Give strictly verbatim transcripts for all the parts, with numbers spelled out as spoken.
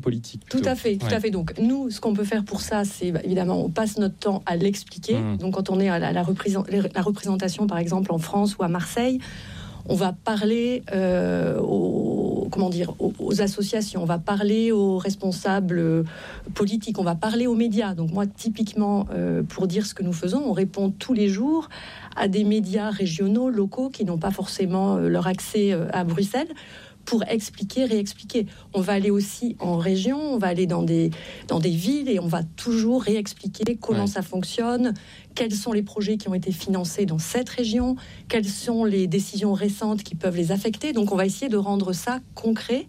politique. Tout à fait, tout ouais. à fait. Donc nous, ce qu'on peut faire pour ça, c'est bah, évidemment, on passe notre temps à l'expliquer. Mmh. Donc quand on est à la, la, représent- la représentation, par exemple, en France ou à Marseille, on va parler euh, aux, comment dire, aux, aux associations, on va parler aux responsables politiques, on va parler aux médias. Donc moi, typiquement, euh, pour dire ce que nous faisons, on répond tous les jours à des médias régionaux, locaux, qui n'ont pas forcément euh, leur accès euh, à Bruxelles, pour expliquer, réexpliquer. On va aller aussi en région, on va aller dans des, dans des villes et on va toujours réexpliquer comment ouais. ça fonctionne, quels sont les projets qui ont été financés dans cette région, quelles sont les décisions récentes qui peuvent les affecter. Donc on va essayer de rendre ça concret.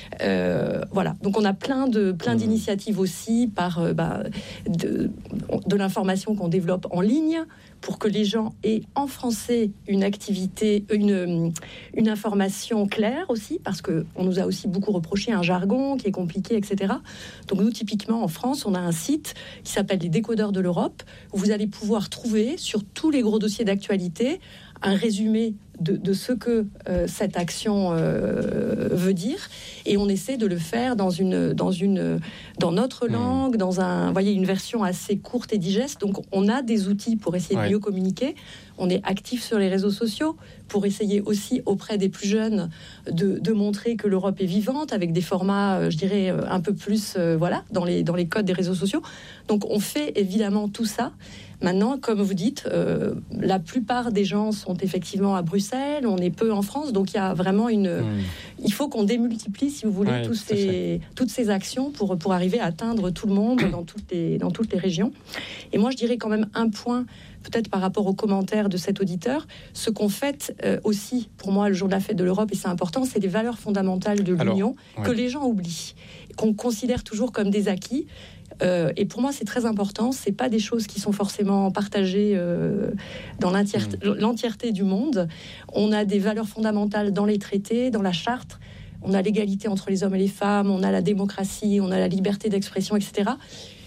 Euh, voilà. Donc on a plein, de, plein mmh. d'initiatives aussi par euh, bah, de, de l'information qu'on développe en ligne pour que les gens aient en français une activité, une, une information claire aussi, parce qu'on nous a aussi beaucoup reproché un jargon qui est compliqué, et cetera. Donc nous, typiquement, en France, on a un site qui s'appelle les Décodeurs de l'Europe, où vous allez pouvoir trouver sur tous les gros dossiers d'actualité un résumé de, de ce que euh, cette action euh, veut dire, et on essaie de le faire dans une, dans une, dans notre langue, mmh. dans un, voyez, une version assez courte et digeste. Donc, on a des outils pour essayer ouais. de mieux communiquer. On est actif sur les réseaux sociaux pour essayer aussi auprès des plus jeunes de, de montrer que l'Europe est vivante avec des formats, euh, je dirais, un peu plus, euh, voilà, dans les, dans les codes des réseaux sociaux. Donc, on fait évidemment tout ça. Maintenant, comme vous dites, euh, la plupart des gens sont effectivement à Bruxelles, on est peu en France, donc il y a vraiment une... Mmh. Il faut qu'on démultiplie, si vous voulez, ouais, tous ces, toutes ces actions pour, pour arriver à atteindre tout le monde dans toutes les, dans toutes les régions. Et moi, je dirais quand même un point, peut-être par rapport aux commentaires de cet auditeur, ce qu'on fête euh, aussi, pour moi, le jour de la fête de l'Europe, et c'est important, c'est les valeurs fondamentales de l'Union Alors, ouais. que les gens oublient, qu'on considère toujours comme des acquis. Euh, et pour moi, c'est très important. C'est pas des choses qui sont forcément partagées euh, dans l'entièreté, mmh. l'entièreté du monde. On a des valeurs fondamentales dans les traités, dans la charte. On a l'égalité entre les hommes et les femmes. On a la démocratie. On a la liberté d'expression, et cetera.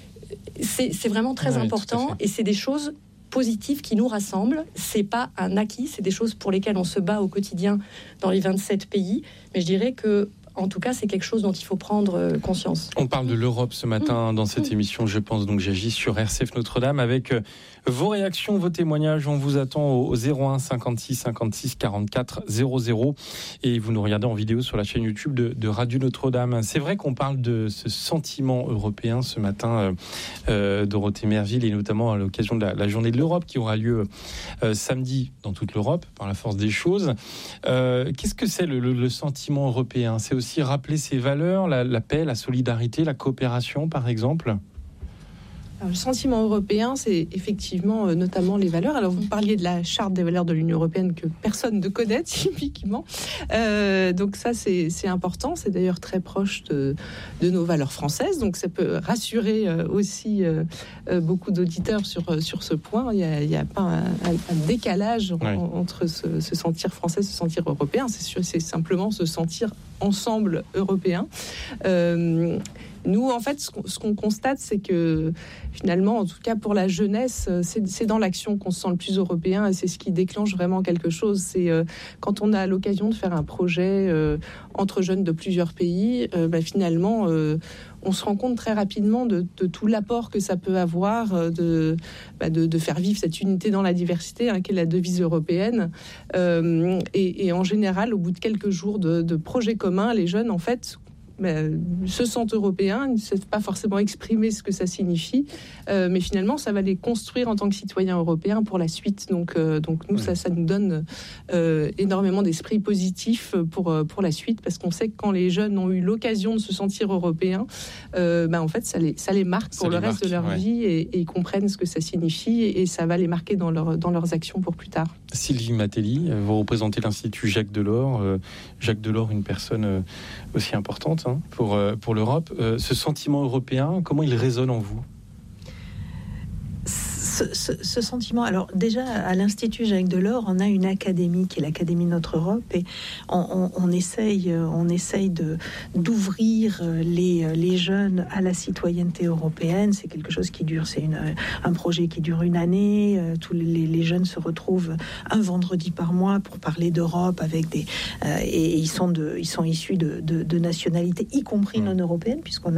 C'est, c'est vraiment très ouais, important. Et c'est des choses positives qui nous rassemblent. C'est pas un acquis. C'est des choses pour lesquelles on se bat au quotidien dans les vingt-sept pays. Mais je dirais que en tout cas, c'est quelque chose dont il faut prendre conscience. On parle de l'Europe ce matin mmh. dans cette mmh. émission, je pense, donc j'agis sur R C F Notre-Dame avec vos réactions, vos témoignages. On vous attend au zéro un cinquante-six cinquante-six quarante-quatre zéro zéro et vous nous regardez en vidéo sur la chaîne YouTube de, de Radio Notre-Dame. C'est vrai qu'on parle de ce sentiment européen ce matin, euh, Dorothée Merville, et notamment à l'occasion de la, la journée de l'Europe qui aura lieu euh, samedi dans toute l'Europe, par la force des choses. Euh, qu'est-ce que c'est le, le, le sentiment européen ? C'est aussi rappeler ses valeurs, la, la paix, la solidarité, la coopération, par exemple ? Alors, le sentiment européen, c'est effectivement euh, notamment les valeurs. Alors, vous parliez de la charte des valeurs de l'Union européenne que personne ne connaît, typiquement. Euh, donc ça, c'est, c'est important. C'est d'ailleurs très proche de, de nos valeurs françaises. Donc ça peut rassurer euh, aussi euh, euh, beaucoup d'auditeurs sur, sur ce point. Il n'y a, il y a pas un, un décalage en, ouais. entre se, se sentir français, se sentir européen. C'est, sûr, c'est simplement se sentir ensemble européen. Euh, Nous, en fait, ce qu'on, ce qu'on constate, c'est que finalement, en tout cas pour la jeunesse, c'est, c'est dans l'action qu'on se sent le plus européen et c'est ce qui déclenche vraiment quelque chose. C'est euh, quand on a l'occasion de faire un projet euh, entre jeunes de plusieurs pays, euh, bah, finalement, euh, on se rend compte très rapidement de, de tout l'apport que ça peut avoir de, bah, de, de faire vivre cette unité dans la diversité, hein, qui est la devise européenne. Euh, et, et en général, au bout de quelques jours de, de projets communs, les jeunes, en fait, Mais, se sentent européens, ils ne savent pas forcément exprimer ce que ça signifie, euh, mais finalement, ça va les construire en tant que citoyens européens pour la suite. Donc, euh, donc nous, oui. ça, ça nous donne euh, énormément d'esprit positif pour, pour la suite, parce qu'on sait que quand les jeunes ont eu l'occasion de se sentir européens, euh, ben, en fait, ça les, ça les marque pour ça le reste marque, de leur ouais. vie et, et ils comprennent ce que ça signifie et, et ça va les marquer dans, leur, dans leurs actions pour plus tard. Sylvie Matelli, vous représentez l'Institut Jacques Delors. Euh, Jacques Delors, une personne euh, aussi importante pour, pour l'Europe. Euh, ce sentiment européen, comment il résonne en vous ? Ce, ce, ce sentiment, alors déjà à l'Institut Jacques Delors, on a une académie qui est l'Académie Notre Europe et on, on, on essaye, on essaye de, d'ouvrir les, les jeunes à la citoyenneté européenne. C'est quelque chose qui dure, c'est une, un projet qui dure une année. Tous les, les jeunes se retrouvent un vendredi par mois pour parler d'Europe avec des, euh, et ils sont, de, ils sont issus de, de, de nationalités, y compris non européennes, puisqu'on